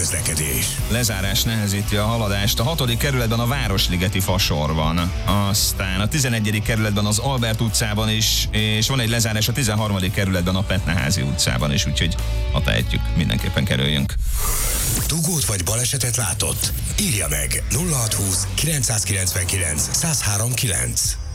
közlekedés. Lezárás nehezíti a haladást. A 6. kerületben a Városligeti Fasorban. Aztán a 11. kerületben az Albert utcában is, és van egy lezárás a 13. kerületben a Petneházi utcában is, úgyhogy ha tehetjük, mindenképpen kerüljünk. Dugót vagy balesetet látott? Írja meg 0620 999 1039.